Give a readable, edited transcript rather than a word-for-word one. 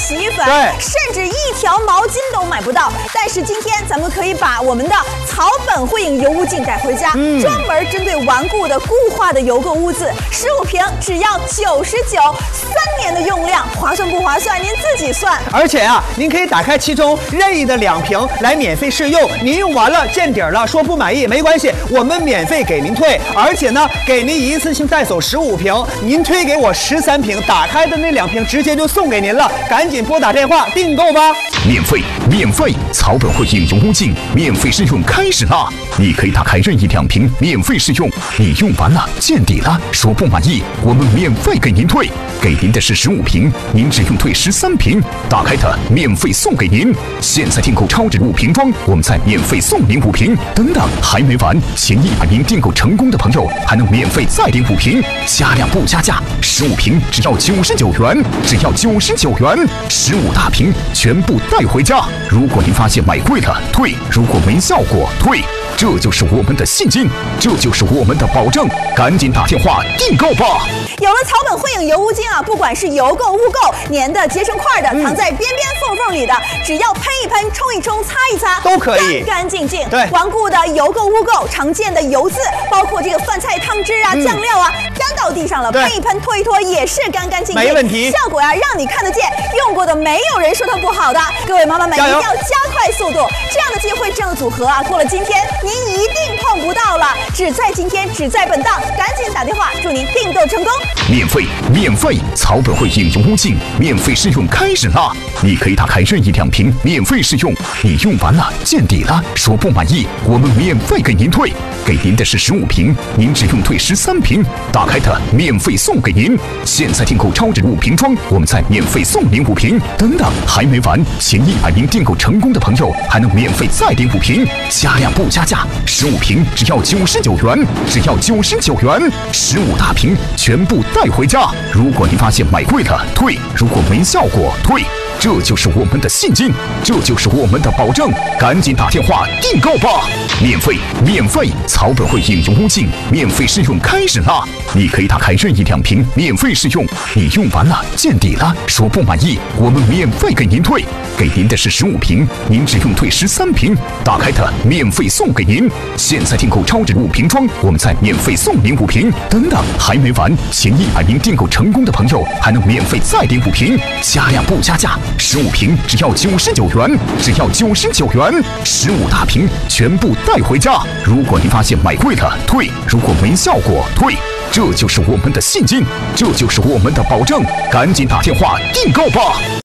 洗衣粉， 对， 甚至一条毛巾都买不到。但是今天咱们可以把我们的草本慧影油污净带回家，专门针对顽固的固化的油垢污渍，15瓶只要99，3年的用量，划算不划算？您自己算。 而且啊，您可以打开其中任意的2瓶来免费试用，您用完了见底了，说不满意没关系，我们免费给您退，而且呢，给您一次性带走15瓶，您推给我13瓶，打开的那2瓶直接就送给您了，赶紧拨打电话订购吧。 免费，草本慧影油污净免费试用开始啦！你可以打开任意2瓶免费试用，你用完了见底了，说不满意，我们免费给您退，给您的是15瓶，您只用退13瓶，打开的免费送给您。现在订购超值5瓶装，我们再免费送您5瓶。等等，还没完，前100名订购成功的朋友还能免费再领5瓶，加量不加价，15瓶只要99元，只要99元，15大瓶全部带回家。如果您发现买贵了退，如果没效果退，这就是我们的信心，这就是我们的保证，赶紧打电话订购吧。 有了草本慧影油污精啊，不管是油垢、污垢、粘的、结成块的，藏在边边缝缝里的，只要喷一喷、冲一冲、擦一擦， 都可以， 干干净净。 对， 顽固的油垢、污垢，常见的油渍，包括这个饭菜汤汁啊、酱料啊，沾到地上了，喷一喷、拖一拖也是干干净净， 没问题。 效果呀，让你看得见，用过的没有人说它不好的。各位妈妈们一定要加快速度，这样的机会、这样的组合啊，过了今天您一定碰不到了，只在今天，只在本档，赶紧打电话，祝您订购成功。 免费，草本慧影油污净免费试用开始啦！你可以打开任意2瓶免费试用，你用完了见底了，说不满意，我们免费给您退，给您的是15瓶，您只用退13瓶，打开的免费送给您。现在订购超值5瓶装，我们再免费送您5瓶。等等，还没完，前100名订购成功的朋友还能免费再领5瓶，加量不加价，15瓶只要99元，只要99元，15大瓶全部带回家。如果您发现买贵了退，如果没效果退，这就是我们的信心，这就是我们的保证，赶紧打电话订购吧。免费，草本慧影油污净免费试用开始啦！你可以打开任意2瓶免费试用，你用完了见底了，说不满意，我们免费给您退，给您的是15瓶，您只用退13瓶，打开的免费送给您。现在订购超值5瓶装，我们再免费送您5瓶。等等，还没完，前100名订购成功的朋友还能免费再领5瓶，加量不加价，15瓶只要99元，只要99元，15大瓶全部带回家。如果您发现买贵了退，如果没效果退，这就是我们的信心，这就是我们的保证，赶紧打电话订购吧。